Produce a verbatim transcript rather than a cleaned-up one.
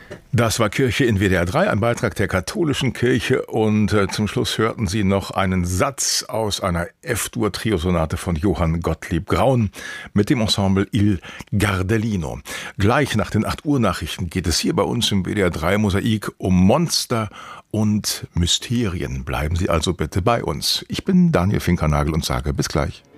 Das war Kirche in W D R drei, ein Beitrag der katholischen Kirche, und äh, zum Schluss hörten Sie noch einen Satz aus einer F-Dur-Triosonate von Johann Gottlieb Graun mit dem Ensemble Il Gardellino. Gleich nach den acht Uhr Nachrichten geht es hier bei uns im W D R drei Mosaik um Monster und Mysterien. Bleiben Sie also bitte bei uns. Ich bin Daniel Finkernagel und sage bis gleich.